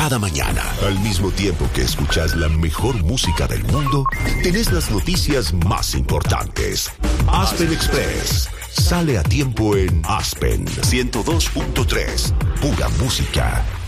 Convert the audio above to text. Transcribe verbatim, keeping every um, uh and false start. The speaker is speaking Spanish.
Cada mañana, al mismo tiempo que escuchas la mejor música del mundo, tenés las noticias más importantes. Aspen Express. Sale a tiempo en Aspen ciento dos punto tres. Pura música.